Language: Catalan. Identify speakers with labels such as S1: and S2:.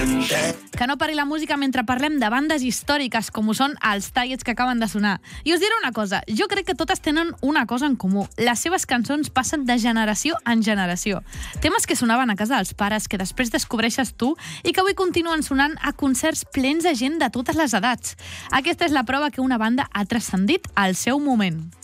S1: Que no pari la música mentre parlem de bandes històriques com ho són els Tiets que acaben de sonar. I us diré una cosa, jo crec que totes tenen una cosa en comú. Les seves cançons passen de generació en generació. Temes que sonaven a casa dels pares, que després descobreixes tu i que avui continuen sonant a concerts plens de gent de totes les edats. Aquesta és la prova que una banda ha transcendit al seu moment.